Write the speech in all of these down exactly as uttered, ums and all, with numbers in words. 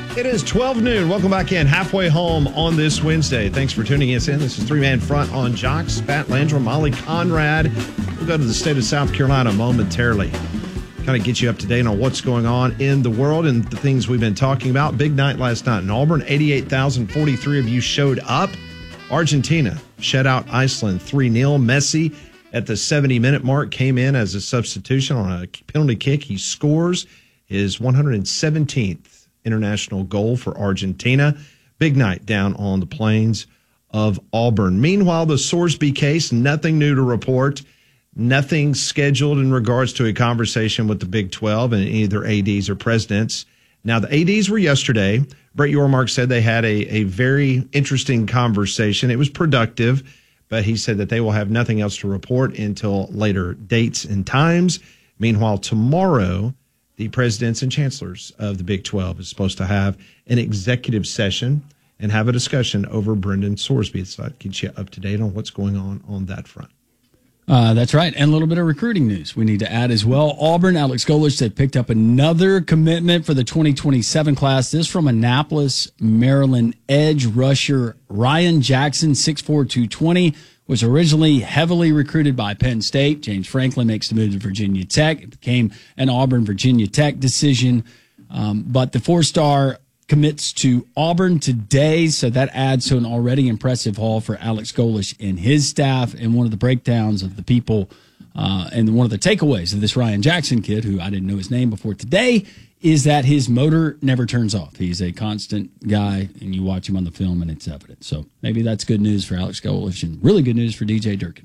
It is twelve noon. Welcome back in. Halfway home on this Wednesday. Thanks for tuning us in. This is Three Man Front on Jocks. Pat Landrum, Molly Conrad. We'll go to the state of South Carolina momentarily. Kind of get you up to date on what's going on in the world and the things we've been talking about. Big night last night in Auburn. eighty-eight thousand forty-three of you showed up. Argentina shut out Iceland three nil. Messi at the seventy-minute mark came in as a substitution on a penalty kick. He scores his one hundred seventeenth international goal for Argentina. Big night down on the plains of Auburn. Meanwhile, the Sorsby case, nothing new to report. Nothing scheduled in regards to a conversation with the Big twelve and either A Ds or presidents. Now, the A Ds were yesterday. Brett Yormark said they had a, a very interesting conversation. It was productive, but he said that they will have nothing else to report until later dates and times. Meanwhile, tomorrow, the presidents and chancellors of the Big twelve is supposed to have an executive session and have a discussion over Brendan Sorsby. So that gets you up to date on what's going on on that front. Uh, that's right. And a little bit of recruiting news we need to add as well. Auburn, Alex Golesh, they picked up another commitment for the twenty twenty-seven class. This from Annapolis, Maryland edge rusher Ryan Jackson, six four, two twenty, was originally heavily recruited by Penn State. James Franklin makes the move to Virginia Tech. It became an Auburn-Virginia Tech decision. Um, but the four-star commits to Auburn today, so that adds to an already impressive haul for Alex Golesh and his staff. And one of the breakdowns of the people uh, and one of the takeaways of this Ryan Jackson kid, who I didn't know his name before today, is that his motor never turns off. He's a constant guy, and you watch him on the film, and it's evident. So maybe that's good news for Alex Golesh and really good news for D J Durkin.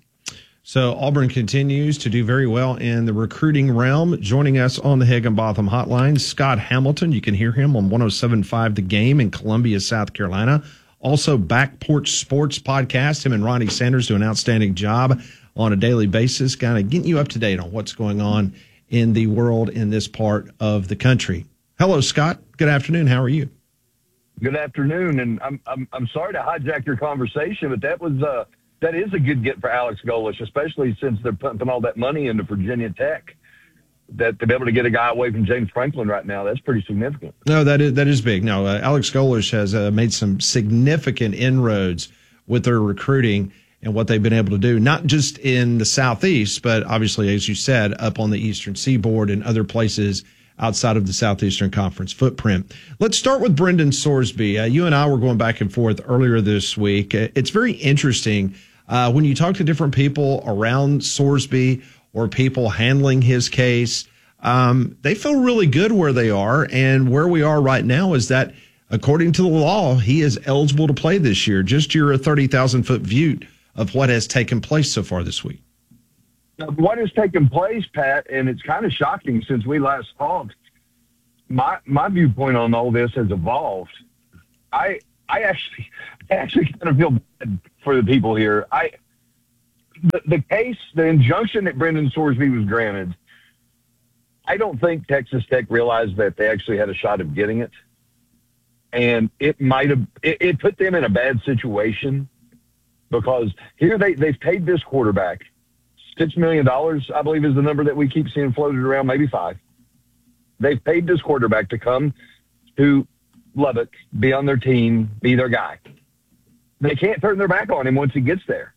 So Auburn continues to do very well in the recruiting realm. Joining us on the Higginbotham Hotline, Scott Hamilton. You can hear him on one oh seven point five The Game in Columbia, South Carolina. Also, Back Porch Sports Podcast. Him and Ronnie Sanders do an outstanding job on a daily basis, kind of getting you up to date on what's going on in the world in this part of the country. Hello, Scott. Good afternoon. How are you? Good afternoon, and I'm I'm I'm sorry to hijack your conversation, but that was uh that is a good get for Alex Golesh, especially since they're pumping all that money into Virginia Tech. That to be able to get a guy away from James Franklin right now, that's pretty significant. No, that is that is big. No, uh, Alex Golesh has uh, made some significant inroads with their recruiting and what they've been able to do, not just in the Southeast, but obviously, as you said, up on the Eastern Seaboard and other places outside of the Southeastern Conference footprint. Let's start with Brendan Sorsby. Uh, you and I were going back and forth earlier this week. Uh, it's very interesting uh, when you talk to different people around Sorsby or people handling his case. Um, they feel really good where they are, and where we are right now is that, according to the law, he is eligible to play this year. Just your thirty thousand foot view of what has taken place so far this week. Now, what has taken place, Pat, and it's kind of shocking since we last talked, my my viewpoint on all this has evolved. I I actually I actually kind of feel bad for the people here. I the, the case, the injunction that Brendan Sorsby was granted, I don't think Texas Tech realized that they actually had a shot of getting it. And it might have it, it put them in a bad situation, because here they, they've paid this quarterback six million dollars, I believe is the number that we keep seeing floated around, maybe five. They've paid this quarterback to come to Lubbock, be on their team, be their guy. They can't turn their back on him once he gets there.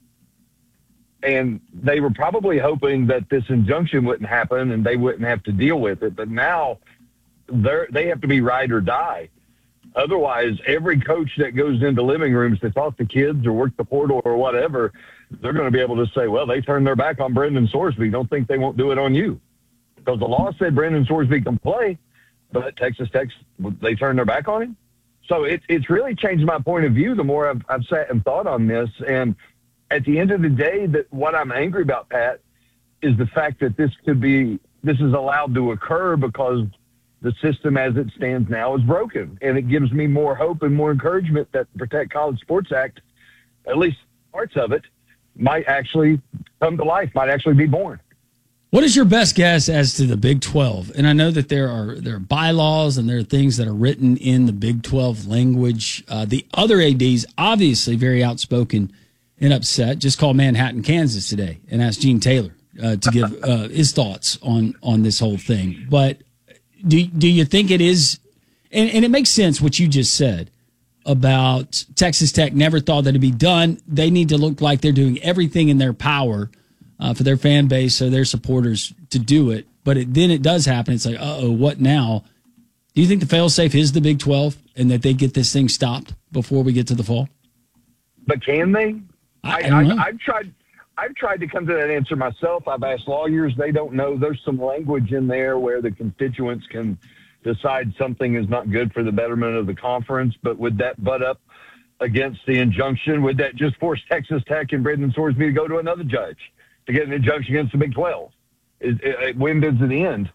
And they were probably hoping that this injunction wouldn't happen and they wouldn't have to deal with it. But now they're, they have to be ride or die. Otherwise, every coach that goes into living rooms to talk to kids or work the portal or whatever, they're going to be able to say, well, they turned their back on Brendan Sorsby. Don't think they won't do it on you. Because the law said Brendan Sorsby can play, but Texas Tech, they turned their back on him. So it, it's really changed my point of view the more I've, I've sat and thought on this. And at the end of the day, that what I'm angry about, Pat, is the fact that this could be, this is allowed to occur because the system as it stands now is broken. And it gives me more hope and more encouragement that the Protect College Sports Act, at least parts of it, might actually come to life, might actually be born. What is your best guess as to the Big twelve? And I know that there are there are bylaws and there are things that are written in the Big twelve language. Uh, the other A Ds, obviously very outspoken and upset, just called Manhattan, Kansas today and asked Gene Taylor uh, to give uh, his thoughts on on this whole thing. But do do you think it is And, and it makes sense what you just said about Texas Tech never thought that it'd be done. They need to look like they're doing everything in their power uh, for their fan base or their supporters to do it. But it, then it does happen. It's like, uh-oh, what now? Do you think the fail-safe is the Big twelve and that they get this thing stopped before we get to the fall? But can they? I, I I, don't know. I, I've tried. I've tried to come to that answer myself. I've asked lawyers; they don't know. There's some language in there where the constituents can decide something is not good for the betterment of the conference. But would that butt up against the injunction? Would that just force Texas Tech and Brendan Sorsby to go to another judge to get an injunction against the Big twelve? Is, is, when does it end?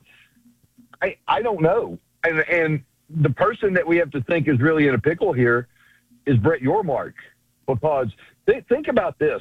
I I don't know. And, and the person that we have to think is really in a pickle here is Brett Yormark, because th- think about this.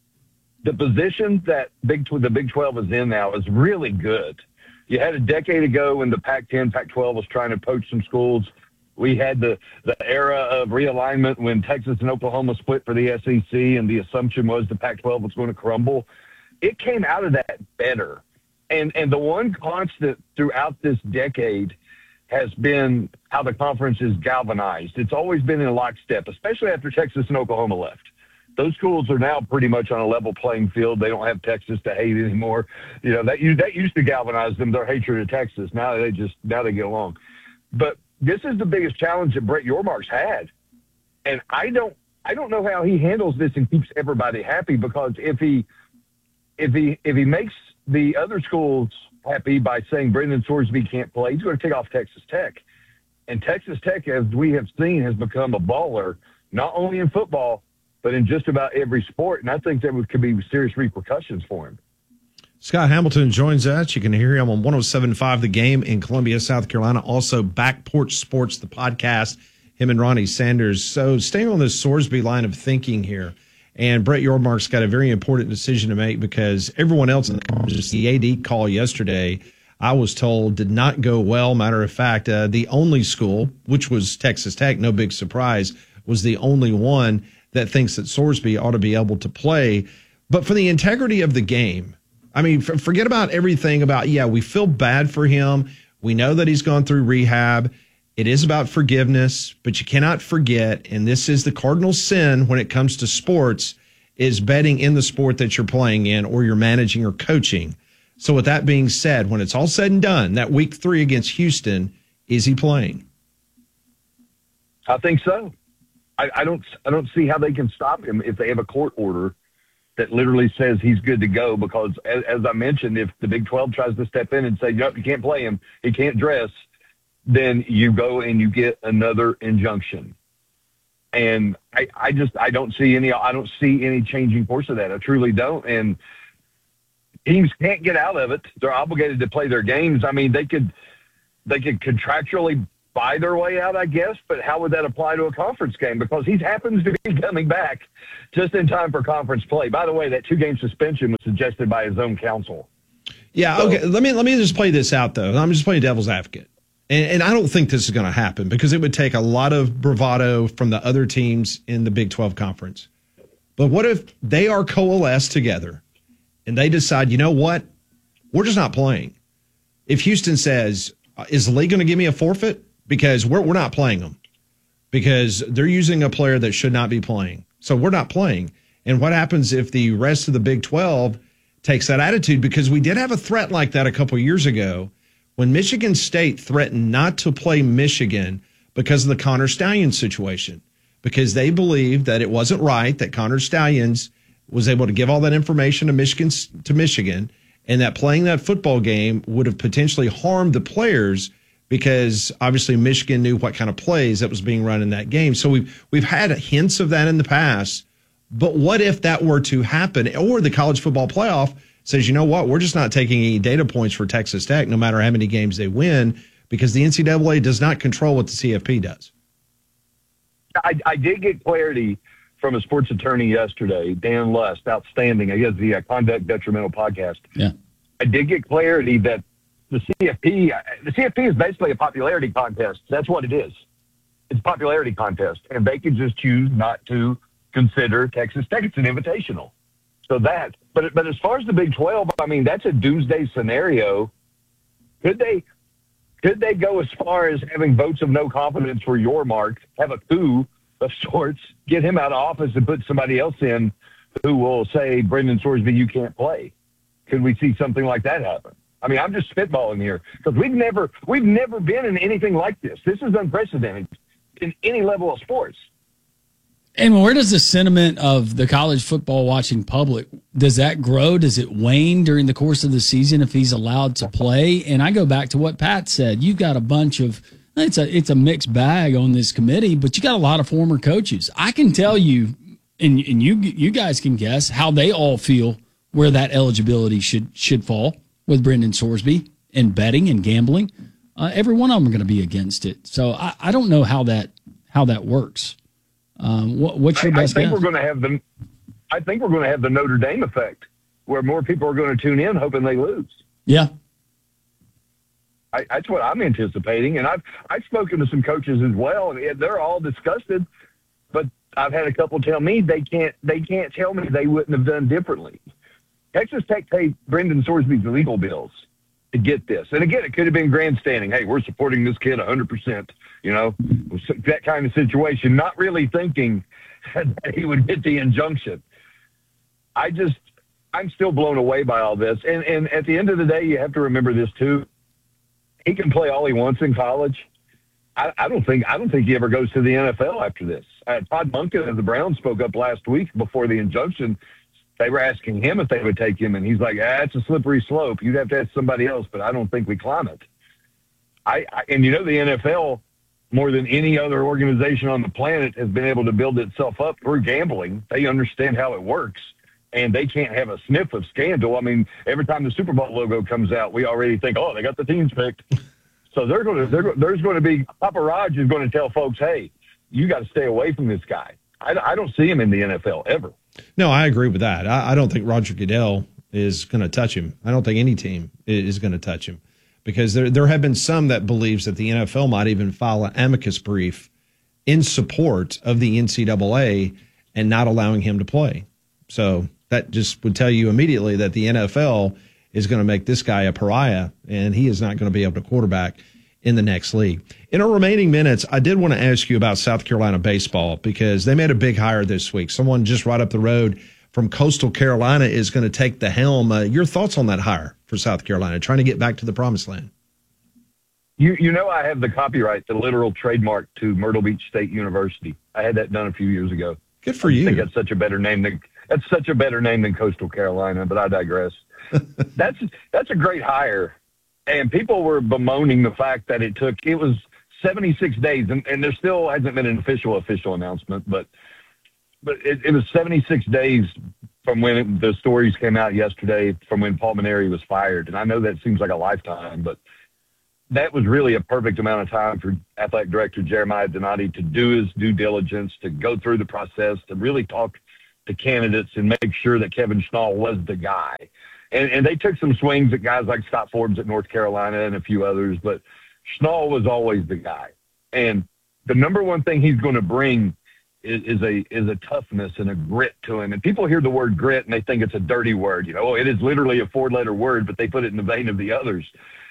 The position that Big the Big twelve is in now is really good. You had a decade ago when the Pac ten, Pac twelve was trying to poach some schools. We had the, the era of realignment when Texas and Oklahoma split for the S E C, and the assumption was the Pac twelve was going to crumble. It came out of that better. And and the one constant throughout this decade has been how the conference is galvanized. It's always been in lockstep, especially after Texas and Oklahoma left. Those schools are now pretty much on a level playing field. They don't have Texas to hate anymore. You know, that that used to galvanize them, their hatred of Texas. Now they just now they get along. But this is the biggest challenge that Brett Yormark's had. And I don't I don't know how he handles this and keeps everybody happy, because if he if he if he makes the other schools happy by saying Brendan Sorsby can't play, he's going to take off Texas Tech. And Texas Tech, as we have seen, has become a baller, not only in football, but in just about every sport. And I think there could be serious repercussions for him. Scott Hamilton joins us. You can hear him on one oh seven point five The Game in Columbia, South Carolina. Also, Back Porch Sports, the podcast, him and Ronnie Sanders. So staying on this Sorsby line of thinking here, and Brett Yormark's got a very important decision to make, because everyone else in the conference, the A D call yesterday, I was told, did not go well. Matter of fact, uh, the only school, which was Texas Tech, no big surprise, was the only one that thinks that Sorsby ought to be able to play. But for the integrity of the game, I mean, f- forget about everything about, yeah, we feel bad for him. We know that he's gone through rehab. It is about forgiveness, but you cannot forget, and this is the cardinal sin when it comes to sports, is betting in the sport that you're playing in or you're managing or coaching. So with that being said, when it's all said and done, that week three against Houston, is he playing? I think so. I, I don't I don't see how they can stop him if they have a court order that literally says he's good to go, because as, as I mentioned, if the Big twelve tries to step in and say, nope, you can't play him, he can't dress, then you go and you get another injunction. And I, I just I don't see any I don't see any changing course of that. I truly don't. And teams can't get out of it. They're obligated to play their games. I mean, they could they could contractually buy their way out, I guess, but how would that apply to a conference game? Because he happens to be coming back just in time for conference play. By the way, that two-game suspension was suggested by his own counsel. Yeah, so, okay. Let me let me just play this out, though. I'm just playing devil's advocate. And, and I don't think this is going to happen, because it would take a lot of bravado from the other teams in the Big twelve conference. But what if they are coalesced together and they decide, you know what, we're just not playing? If Houston says, is the league going to give me a forfeit? Because we're we're not playing them, because they're using a player that should not be playing. So we're not playing. And what happens if the rest of the Big twelve takes that attitude? Because we did have a threat like that a couple years ago when Michigan State threatened not to play Michigan because of the Connor Stallions situation, because they believed that it wasn't right that Connor Stallions was able to give all that information to Michigan, to Michigan, and that playing that football game would have potentially harmed the players, because obviously Michigan knew what kind of plays that was being run in that game. So we've we've had hints of that in the past. But what if that were to happen, or the college football playoff says, you know what, we're just not taking any data points for Texas Tech, no matter how many games they win, because the N C double A does not control what the C F P does? I, I did get clarity from a sports attorney yesterday, Dan Lust, outstanding. I guess the uh, Conduct Detrimental podcast. Yeah, I did get clarity that the C F P, the C F P is basically a popularity contest. That's what it is. It's a popularity contest, and they could just choose not to consider Texas Tech. It's an invitational. So that, but but as far as the Big twelve, I mean, that's a doomsday scenario. Could they, Could they go as far as having votes of no confidence for Yormark, have a coup of sorts, get him out of office and put somebody else in who will say, Brendan Sorsby, you can't play? Could we see something like that happen? I mean, I'm just spitballing here because we've never we've never been in anything like this. This is unprecedented in any level of sports. And where does the sentiment of the college football watching public, does that grow? Does it wane during the course of the season if he's allowed to play? And I go back to what Pat said. You've got a bunch of, it's a, it's a mixed bag on this committee, but you got a lot of former coaches. I can tell you, and, and you you guys can guess how they all feel where that eligibility should should fall with Brendan Sorsby and betting and gambling. Uh, every one of them are going to be against it. So I, I don't know how that how that works. Um, what, what's your I, best I think guess? we're going to have the. I think we're going to have the Notre Dame effect, where more people are going to tune in hoping they lose. Yeah, I, that's what I'm anticipating, and I've I've spoken to some coaches as well, and they're all disgusted. But I've had a couple tell me they can't they can't tell me they wouldn't have done differently. Texas Tech paid Brendan Sorsby's legal bills to get this, and again, it could have been grandstanding. Hey, we're supporting this kid one hundred percent. You know, that kind of situation. Not really thinking that he would get the injunction. I just, I'm still blown away by all this, and and at the end of the day, you have to remember this too. He can play all he wants in college. I, I don't think I don't think he ever goes to the N F L after this. Uh, Todd Monken of the Browns spoke up last week before the injunction. They were asking him if they would take him, and he's like, ah, it's a slippery slope. You'd have to ask somebody else, but I don't think we climb it. I, I and you know the N F L, more than any other organization on the planet, has been able to build itself up through gambling. They understand how it works, and they can't have a sniff of scandal. I mean, every time the Super Bowl logo comes out, we already think, oh, they got the teams picked. So they're going to, they're, there's going to be, Papa Raj is going to tell folks, hey, you got to stay away from this guy. I, I don't see him in the N F L ever. No, I agree with that. I, I don't think Roger Goodell is going to touch him. I don't think any team is going to touch him because there there have been some that believes that the N F L might even file an amicus brief in support of the N C double A and not allowing him to play. So that just would tell you immediately that the N F L is going to make this guy a pariah, and he is not going to be able to quarterback in the next league. In our remaining minutes, I did want to ask you about South Carolina baseball because they made a big hire this week. Someone just right up the road from Coastal Carolina is going to take the helm. Uh, your thoughts on that hire for South Carolina, trying to get back to the promised land? You you know I have the copyright, the literal trademark to Myrtle Beach State University. I had that done a few years ago. Good for I you. think that's such a better name than that's such a better name than Coastal Carolina, but I digress. that's that's a great hire. And people were bemoaning the fact that it took, it was seventy-six days, and, and there still hasn't been an official, official announcement, but but it, it was seventy-six days from when it, the stories came out yesterday, from when Paul Maneri was fired. And I know that seems like a lifetime, but that was really a perfect amount of time for athletic director Jeremiah Donati to do his due diligence, to go through the process, to really talk to candidates and make sure that Kevin Schnall was the guy. And, and they took some swings at guys like Scott Forbes at North Carolina and a few others, but Schnall was always the guy. And the number one thing he's going to bring is, is a is a toughness and a grit to him. And people hear the word grit and they think it's a dirty word. You know, oh, it is literally a four-letter word, but they put it in the vein of the others.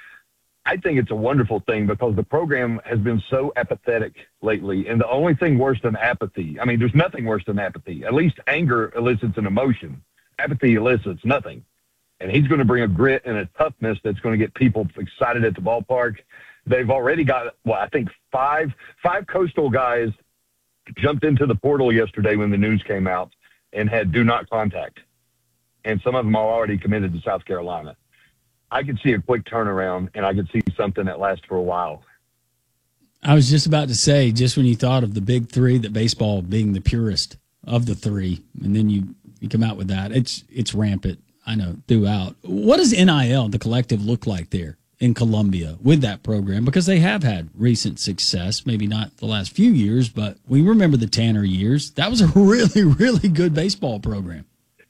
I think it's a wonderful thing because the program has been so apathetic lately. And the only thing worse than apathy, I mean, there's nothing worse than apathy. At least anger elicits an emotion. Apathy elicits nothing. And he's going to bring a grit and a toughness that's going to get people excited at the ballpark. They've already got, well, I think five five Coastal guys jumped into the portal yesterday when the news came out and had do not contact. And some of them are already committed to South Carolina. I could see a quick turnaround, and I could see something that lasts for a while. I was just about to say, just when you thought of the big three, that baseball being the purest of the three, and then you, you come out with that, it's it's rampant. I know, throughout. What does N I L, the collective, look like there in Columbia with that program? Because they have had recent success, maybe not the last few years, but we remember the Tanner years. That was a really, really good baseball program.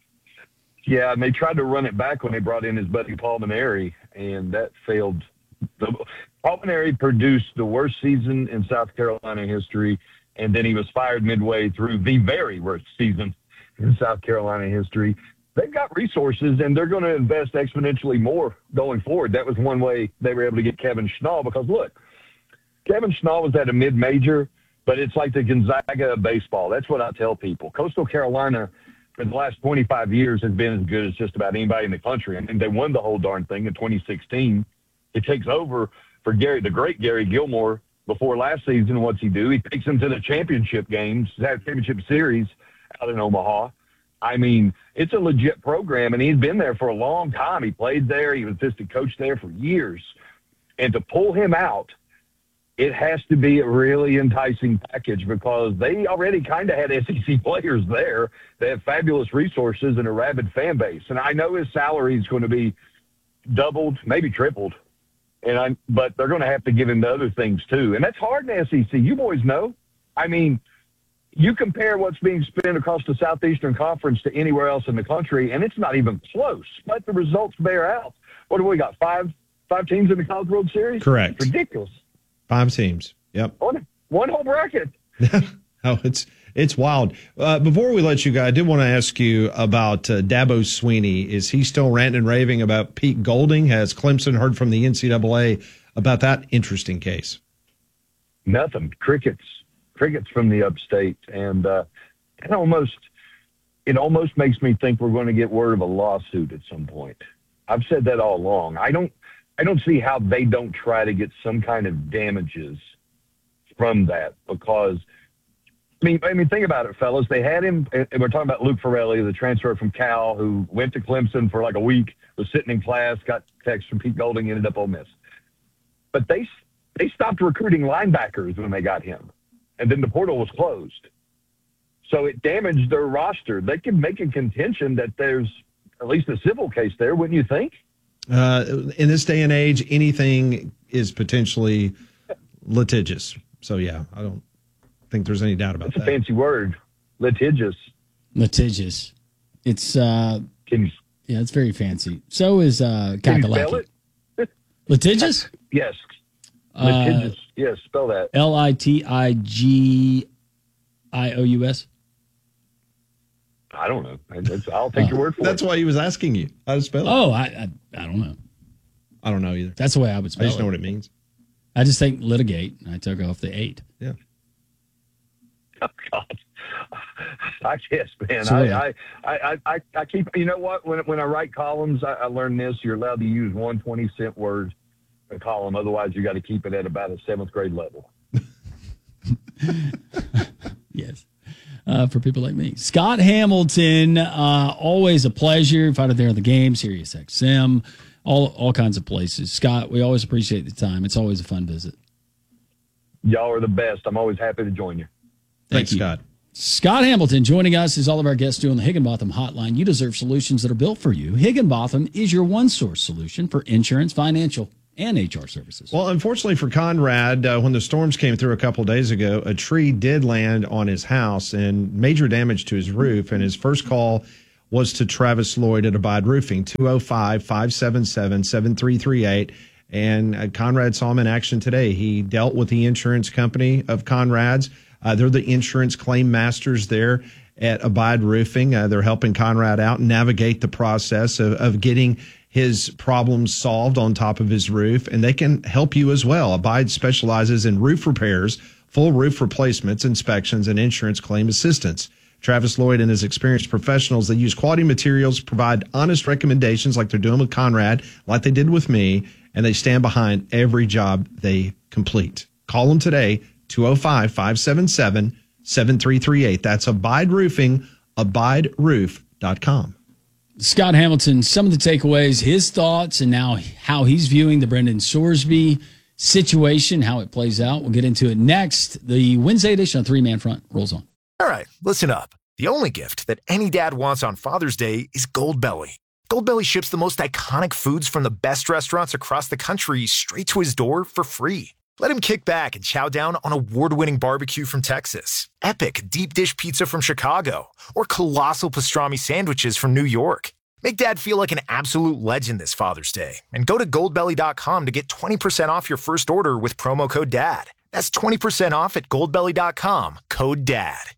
Yeah, and they tried to run it back when they brought in his buddy Paul Maneri, and that failed. The, Paul Maneri produced the worst season in South Carolina history, and then he was fired midway through the very worst season in South Carolina history. they've got resources, and they're going to invest exponentially more going forward. That was one way they were able to get Kevin Schnall, because, look, Kevin Schnall was at a mid-major, but it's like the Gonzaga of baseball. That's what I tell people. Coastal Carolina, for the last twenty-five years, has been as good as just about anybody in the country, and they won the whole darn thing in twenty sixteen. It takes over for Gary, the great Gary Gilmore, before last season. What's he do? He takes them to the championship games, that championship series out in Omaha. I mean, it's a legit program, and he's been there for a long time. He played there. He was assistant coach there for years. And to pull him out, it has to be a really enticing package, because they already kind of had S E C players there. They have fabulous resources and a rabid fan base. And I know his salary is going to be doubled, maybe tripled. And I, but they're going to have to give him the other things too. And that's hard in the S E C. You boys know. I mean, you compare what's being spent across the Southeastern Conference to anywhere else in the country, and it's not even close. But the results bear out. What do we got? Five, five teams in the College World Series? Correct. It's ridiculous. Five teams. Yep. One, one whole bracket. Oh, it's it's wild. Uh, before we let you go, I did want to ask you about uh, Dabo Swinney. Is he still ranting and raving about Pete Golding? Has Clemson heard from the N C double A about that interesting case? Nothing. Crickets. Crickets from the upstate. And uh, it almost it almost makes me think we're going to get word of a lawsuit at some point. I've said that all along. I don't I don't see how they don't try to get some kind of damages from that, because I mean, I mean, think about it, fellas. They had him, and we're talking about Luke Farrelly, the transfer from Cal, who went to Clemson for like a week, was sitting in class, got text from Pete Golding, ended up Ole Miss. But they they stopped recruiting linebackers when they got him, and then the portal was closed. So it damaged their roster. They could make a contention that there's at least a civil case there, wouldn't you think? Uh, in this day and age, anything is potentially litigious. So, yeah, I don't think there's any doubt about That's that. That's a fancy word, litigious. Litigious. It's, uh, Can you, yeah, it's very fancy. So is uh, can you spell Kakalaki. it? Litigious? Yes. Uh, Litigious. Yes, spell that. L I T I G I O U S. I don't know. It's, I'll take Uh, your word for That's it. why he was asking you how to spell it. Oh, I, I I don't know. I don't know either. That's the way I would I spell just know it. what it means. I just think litigate. And I took off the eight. Yeah. Oh, God. I guess, man. So, I, I, I, I, I keep, you know what? When when I write columns, I, I learned this. You're allowed to use one twenty cent word a column. Otherwise, you got to keep it at about a seventh grade level. Yes. Uh, for people like me. Scott Hamilton, uh, always a pleasure. If I'm there in the game, Sirius X M, all all kinds of places. Scott, we always appreciate the time. It's always a fun visit. Y'all are the best. I'm always happy to join you. Thank Thanks, you. Scott. Scott Hamilton joining us, as all of our guests do on the Higginbotham Hotline. You deserve solutions that are built for you. Higginbotham is your one-source solution for insurance, financial, and H R services. Well, unfortunately for Conrad, uh, when the storms came through a couple days ago, a tree did land on his house and major damage to his roof. And his first call was to Travis Lloyd at Abide Roofing, two oh five, five seven seven, seven three three eight. And uh, Conrad saw him in action today. He dealt with the insurance company of Conrad's. Uh, they're the insurance claim masters there at Abide Roofing. Uh, they're helping Conrad out and navigate the process of, of getting his problems solved on top of his roof, and they can help you as well. Abide specializes in roof repairs, full roof replacements, inspections, and insurance claim assistance. Travis Lloyd and his experienced professionals, they use quality materials, provide honest recommendations like they're doing with Conrad, like they did with me, and they stand behind every job they complete. Call them today, two oh five, five seven seven, seven three three eight. That's Abide Roofing, abide roof dot com. Scott Hamilton, some of the takeaways, his thoughts, and now how he's viewing the Brendan Sorsby situation, how it plays out. We'll get into it next. The Wednesday edition of Three Man Front rolls on. All right, listen up. The only gift that any dad wants on Father's Day is Gold Belly. Gold Belly ships the most iconic foods from the best restaurants across the country straight to his door for free. Let him kick back and chow down on award-winning barbecue from Texas, epic deep dish pizza from Chicago, or colossal pastrami sandwiches from New York. Make Dad feel like an absolute legend this Father's Day and go to gold belly dot com to get twenty percent off your first order with promo code DAD. That's twenty percent off at gold belly dot com, code DAD.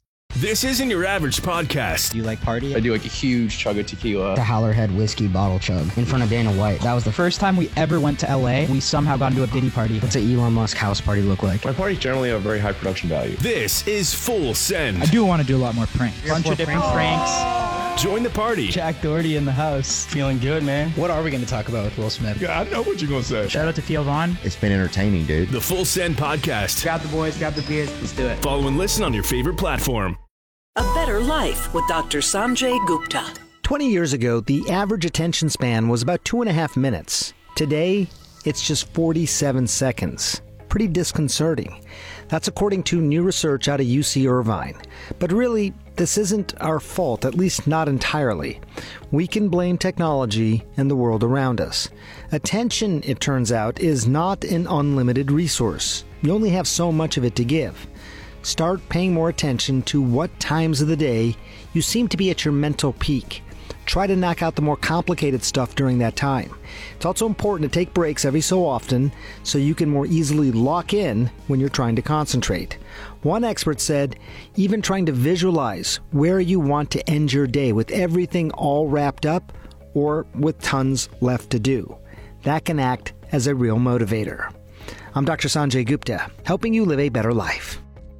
This isn't your average podcast. Do you like party? I do like a huge chug of tequila. The Howler Head whiskey bottle chug in front of Dana White. That was the First time we ever went to L A, we somehow got into a Diddy party. What's an Elon Musk house party look like? My parties generally have very high production value. This is Full Send. I do want to do a lot more pranks. A bunch of different pranks. Join the party. Jack Doherty in the house. Feeling good, man. What are we going to talk about with Will Smith? Yeah, I know what you're going to say. Shout out to Theo Vaughn. It's been entertaining, dude. The Full Send Podcast. Grab the boys, grab the beers. Let's do it. Follow and listen on your favorite platform. A Better Life with Doctor Sanjay Gupta. twenty years ago, the average attention span was about two and a half minutes. Today, it's just forty-seven seconds. Pretty disconcerting. That's according to new research out of U C Irvine. But really, this isn't our fault, at least not entirely. We can blame technology and the world around us. Attention, it turns out, is not an unlimited resource. You only have so much of it to give. Start paying more attention to what times of the day you seem to be at your mental peak. Try to knock out the more complicated stuff during that time. It's also important to take breaks every so often so you can more easily lock in when you're trying to concentrate. One expert said, even trying to visualize where you want to end your day with everything all wrapped up or with tons left to do. That can act as a real motivator. I'm Doctor Sanjay Gupta, helping you live a better life.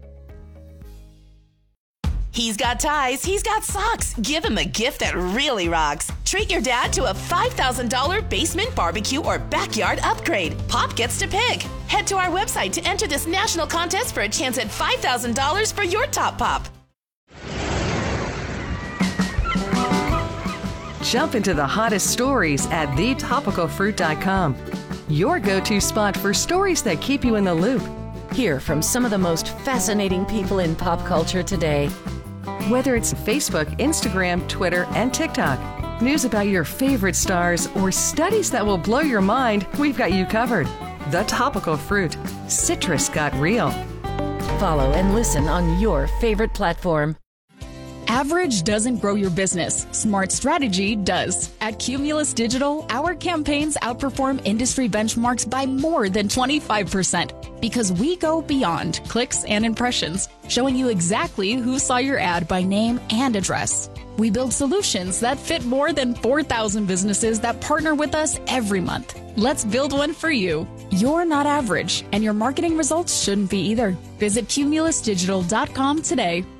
He's got ties, he's got socks. Give him a gift that really rocks. Treat your dad to a five thousand dollars basement barbecue or backyard upgrade. Pop gets to pick. Head to our website to enter this national contest for a chance at five thousand dollars for your top pop. Jump into the hottest stories at the topical fruit dot com. Your go-to spot for stories that keep you in the loop. Hear from some of the most fascinating people in pop culture today. Whether it's Facebook, Instagram, Twitter, and TikTok, news about your favorite stars, or studies that will blow your mind, we've got you covered. The Topical Fruit. Citrus got real. Follow and listen on your favorite platform. Average doesn't grow your business. Smart strategy does. At Cumulus Digital, our campaigns outperform industry benchmarks by more than twenty-five percent because we go beyond clicks and impressions, showing you exactly who saw your ad by name and address. We build solutions that fit more than four thousand businesses that partner with us every month. Let's build one for you. You're not average, and your marketing results shouldn't be either. Visit cumulus digital dot com today.